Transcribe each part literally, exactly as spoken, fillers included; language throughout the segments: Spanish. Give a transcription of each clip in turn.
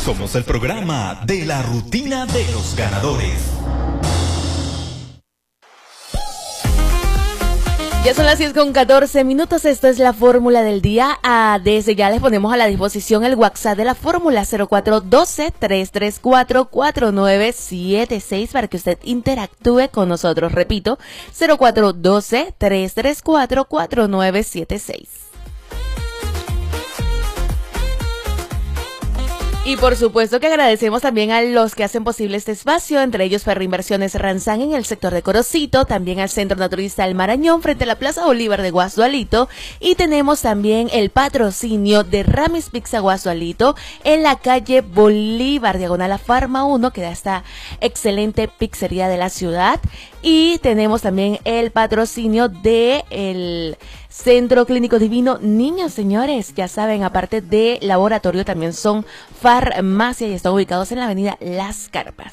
Somos el programa de la rutina de los ganadores. Ya son las diez con catorce minutos, esto es la fórmula del día. Ah, desde ya les ponemos a la disposición el WhatsApp de la fórmula cero cuatro uno dos, tres tres cuatro, cuatro nueve siete seis para que usted interactúe con nosotros. Repito, cero cuatro uno dos, tres tres cuatro, cuatro nueve siete seis. Y por supuesto que agradecemos también a los que hacen posible este espacio, entre ellos Ferreinversiones Ranzán en el sector de Corocito, también al Centro Naturista El Marañón frente a la Plaza Bolívar de Guasualito, y tenemos también el patrocinio de Ramis Pizza Guasualito en la calle Bolívar, diagonal a Farma uno, que da esta excelente pizzería de la ciudad, y tenemos también el patrocinio de el Centro Clínico Divino Niños, señores, ya saben, aparte de laboratorio también son farmacia y están ubicados en la avenida Las Carpas.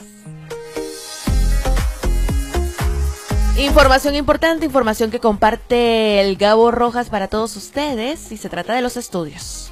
Información importante, información que comparte el Gabo Rojas para todos ustedes, y se trata de los estudios.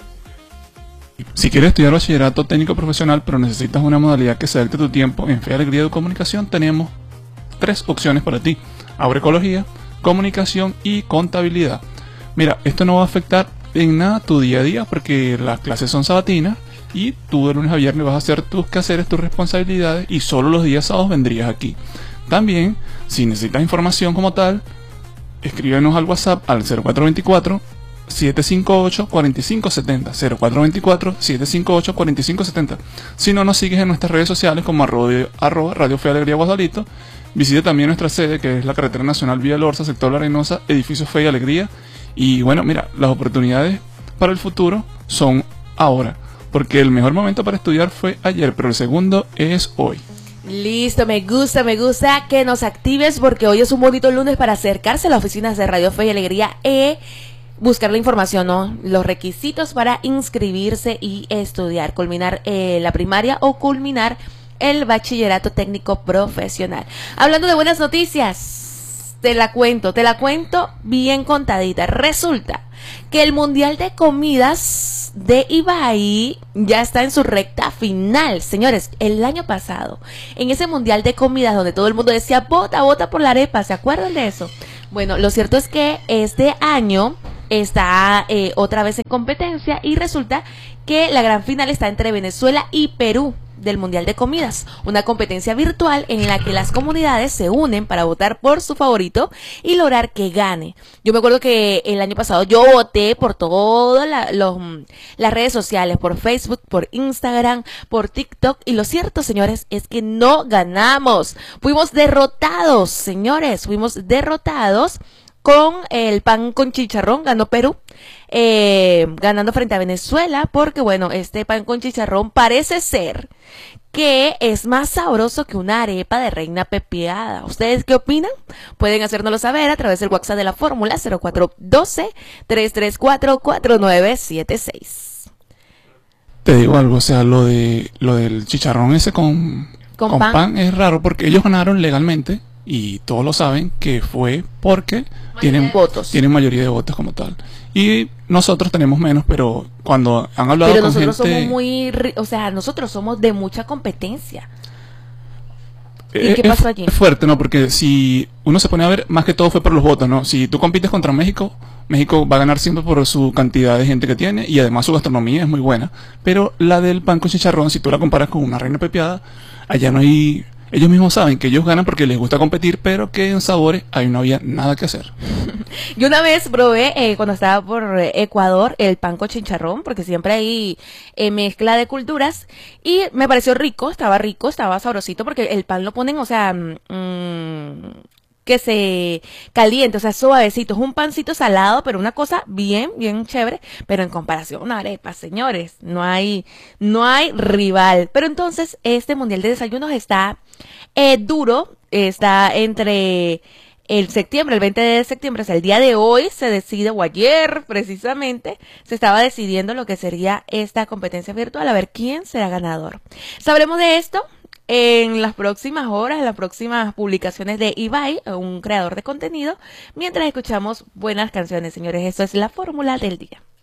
Si quieres estudiar bachillerato técnico profesional, pero necesitas una modalidad que se adapte a tu tiempo, en Fe y Alegría de Comunicación tenemos tres opciones para ti: agroecología, comunicación y contabilidad. Mira, esto no va a afectar en nada tu día a día porque las clases son sabatinas y tú de lunes a viernes vas a hacer tus quehaceres, tus responsabilidades, y solo los días sábados vendrías aquí. También, si necesitas información como tal, escríbenos al WhatsApp al cero cuatro dos cuatro, siete cinco ocho, cuatro cinco siete cero, cero cuatro dos cuatro, siete cinco ocho, cuatro cinco siete cero. Si no, nos sigues en nuestras redes sociales como arroba, arroba Radio Fe y Alegría Guasualito. Visite también nuestra sede, que es la Carretera Nacional Vía Lorza, sector La Arenosa, edificio Fe y Alegría. Y bueno, mira, las oportunidades para el futuro son ahora, porque el mejor momento para estudiar fue ayer, pero el segundo es hoy. Listo, me gusta, me gusta que nos actives, porque hoy es un bonito lunes para acercarse a las oficinas de Radio Fe y Alegría e buscar la información, ¿no? Los requisitos para inscribirse y estudiar, culminar eh, la primaria o culminar el bachillerato técnico profesional. Hablando de buenas noticias, te la cuento, te la cuento bien contadita. Resulta que el Mundial de Comidas de Ibaí ya está en su recta final. Señores, el año pasado, en ese Mundial de Comidas donde todo el mundo decía, vota, vota por la arepa, ¿se acuerdan de eso? Bueno, lo cierto es que este año está eh, otra vez en competencia, y resulta que la gran final está entre Venezuela y Perú del Mundial de Comidas, una competencia virtual en la que las comunidades se unen para votar por su favorito y lograr que gane. Yo me acuerdo que el año pasado yo voté por todas la, los, las redes sociales, por Facebook, por Instagram, por TikTok, y lo cierto, señores, es que no ganamos. Fuimos derrotados, señores, fuimos derrotados. Con el pan con chicharrón ganó Perú, eh, ganando frente a Venezuela, porque bueno, este pan con chicharrón parece ser que es más sabroso que una arepa de reina pepiada. ¿Ustedes qué opinan? Pueden hacérnoslo saber a través del WhatsApp de la fórmula cero cuatro uno dos, tres tres cuatro, cuatro nueve siete seis. Te digo algo, o sea, lo de lo del chicharrón ese con, con, con pan. pan es raro, porque ellos ganaron legalmente y todos lo saben que fue porque tienen votos, tienen mayoría de votos como tal. Y nosotros tenemos menos, pero cuando han hablado pero con gente... nosotros somos muy... O sea, nosotros somos de mucha competencia. ¿Y eh, qué es, pasó allí? Es fuerte, ¿no? Porque si uno se pone a ver, más que todo fue por los votos, ¿no? Si tú compites contra México, México va a ganar siempre por su cantidad de gente que tiene, y además su gastronomía es muy buena. Pero la del pan con chicharrón, si tú la comparas con una reina pepiada, allá no hay... Ellos mismos saben que ellos ganan porque les gusta competir, pero que en sabores ahí no había nada que hacer. Yo una vez probé, eh, cuando estaba por eh, Ecuador, el pan con chicharrón, porque siempre hay eh, mezcla de culturas, y me pareció rico, estaba rico, estaba sabrosito, porque el pan lo ponen, o sea, mmm, que se caliente, o sea, suavecito, es un pancito salado, pero una cosa bien, bien chévere, pero en comparación a una arepa, señores, no hay, no hay rival. Pero entonces, este Mundial de Desayunos está eh, duro, está entre el septiembre, el veinte de septiembre, o sea, el día de hoy se decide, o ayer precisamente, se estaba decidiendo lo que sería esta competencia virtual, a ver quién será ganador. Sabremos de esto en las próximas horas, en las próximas publicaciones de Ibai, un creador de contenido, mientras escuchamos buenas canciones, señores. Esto es la fórmula del día.